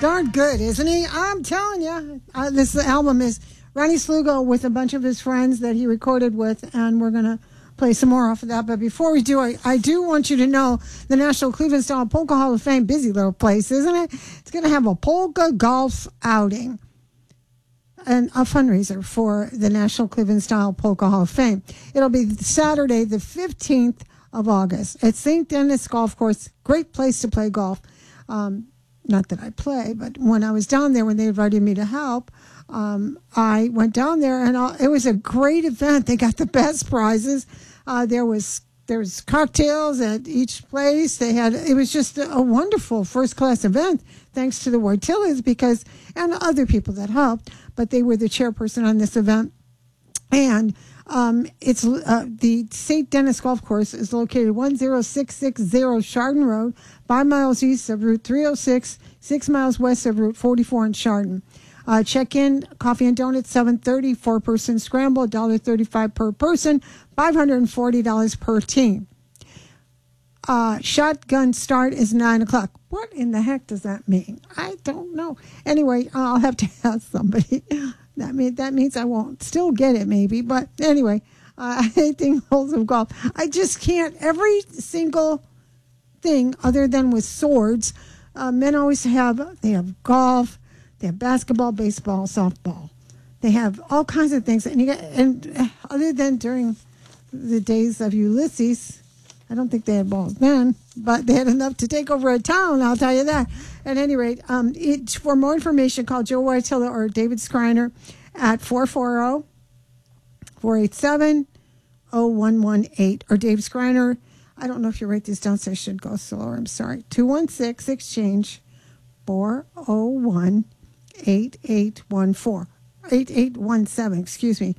Darn good, isn't he? I'm telling you. This album is Ronnie Slugo with a bunch of his friends that he recorded with, and we're going to play some more off of that. But before we do, I do want you to know the National Cleveland Style Polka Hall of Fame, busy little place, isn't it? It's going to have a polka golf outing and a fundraiser for the National Cleveland Style Polka Hall of Fame. It'll be Saturday, the 15th of August at St. Denis Golf Course. Great place to play golf. Not that I play, but when I was down there, when they invited me to help, I went down there, and it was a great event. They got the best prizes. There was cocktails at each place. It was just a wonderful first-class event, thanks to the Wartillas and other people that helped, but they were the chairperson on this event. And it's the St. Denis Golf Course is located 10660 Chardon Road, 5 miles east of Route 306, 6 miles west of Route 44 in Chardon. Check in, coffee and donuts, 7:30, 4-person scramble, $1.35 per person, $540 per team. Shotgun start is 9 o'clock. What in the heck does that mean? I don't know. Anyway, I'll have to ask somebody. That means I won't still get it, maybe. But anyway, 18 holes of golf. I just can't. Every single thing other than with swords, men always have. They have golf. They have basketball, baseball, softball. They have all kinds of things. And other than during the days of Ulysses, I don't think they had balls then, but they had enough to take over a town, I'll tell you that. At any rate, for more information, call Joe Wartilla or David Skriner at 440-487-0118. Or Dave Skriner, I don't know if you write this down, so I should go slower. I'm sorry. 216-exchange 401-8817, excuse me.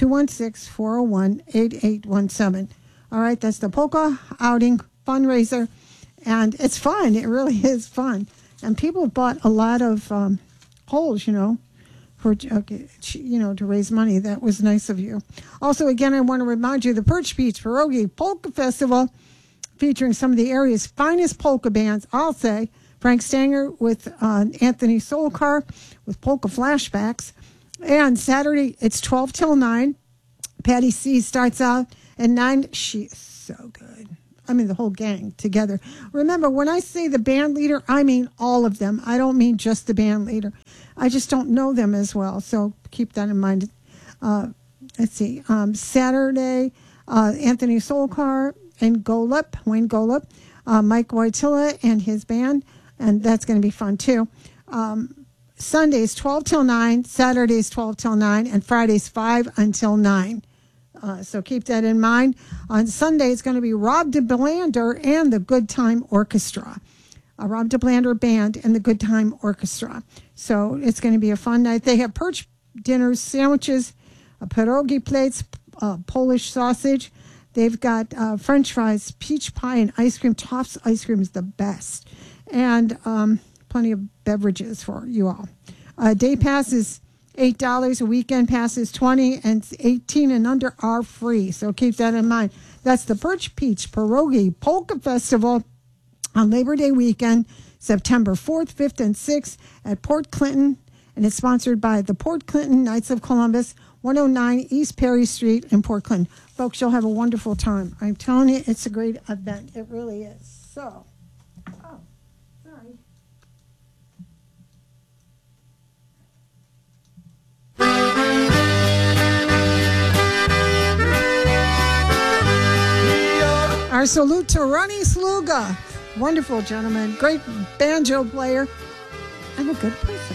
216-401-8817. All right, that's the polka outing fundraiser, and it's fun. It really is fun. And people bought a lot of poles, for to raise money. That was nice of you. Also, again, I want to remind you the Perch Beach Pierogi Polka Festival, featuring some of the area's finest polka bands. I'll say Frank Stanger with Anthony Solkar with polka flashbacks, and Saturday it's 12 till 9. Patty C starts out at 9. She is so good. I mean, the whole gang together. Remember, when I say the band leader, I mean all of them. I don't mean just the band leader. I just don't know them as well, so keep that in mind. Let's see. Saturday, Anthony Solkar and Wayne Golub, Mike Wojtyla and his band, and that's going to be fun, too. Sundays, 12 till 9, Saturdays, 12 till 9, and Fridays, 5 until 9. So keep that in mind. On Sunday, it's going to be Rob DeBlander and the Good Time Orchestra. Rob DeBlander Band and the Good Time Orchestra. So it's going to be a fun night. They have perch dinners, sandwiches, pierogi plates, Polish sausage. They've got French fries, peach pie, and ice cream. Toff's ice cream is the best. And plenty of beverages for you all. Day pass is $8, a weekend pass is $20, and 18 and under are free. So keep that in mind. That's the Perch Beach Pierogi Polka Festival on Labor Day weekend, September 4th, 5th, and 6th at Port Clinton, and it's sponsored by the Port Clinton Knights of Columbus, 109 East Perry Street in Port Clinton. Folks, you'll have a wonderful time. I'm telling you, it's a great event. It really is. So, sorry. Our salute to Ronnie Sluga. Wonderful gentleman, great banjo player, and a good person.